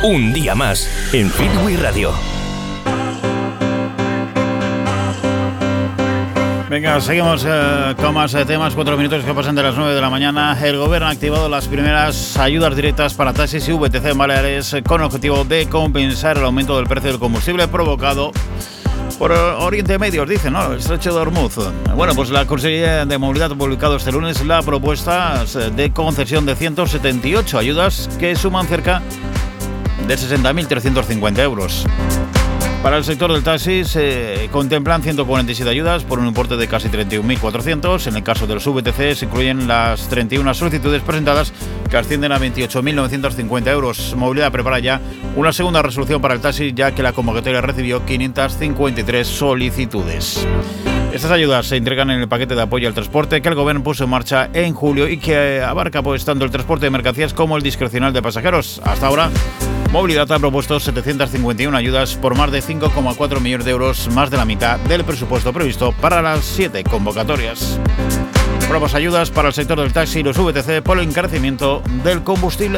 Un día más en Fitwi Radio. Venga, seguimos con más temas. 4 minutos que pasan de las 9 de la mañana. El gobierno ha activado las primeras ayudas directas para taxis y VTC en Baleares con el objetivo de compensar el aumento del precio del combustible provocado por Oriente Medio, dicen, ¿no? El estrecho de Hormuz. Bueno, pues la Consejería de Movilidad ha publicado este lunes la propuesta de concesión de 178 ayudas que suman cerca de 60.350 euros. Para el sector del taxi se contemplan 147 ayudas por un importe de casi 31.400. En el caso de los VTC se incluyen las 31 solicitudes presentadas que ascienden a 28.950 euros. Movilidad prepara ya una segunda resolución para el taxi, ya que la convocatoria recibió 553 solicitudes. Estas ayudas se entregan en el paquete de apoyo al transporte que el gobierno puso en marcha en julio y que abarca pues tanto el transporte de mercancías como el discrecional de pasajeros. Hasta ahora, Movilidad ha propuesto 751 ayudas por más de 5,4 millones de euros, más de la mitad del presupuesto previsto para las 7 convocatorias. Pruebas ayudas para el sector del taxi y los VTC por el encarecimiento del combustible.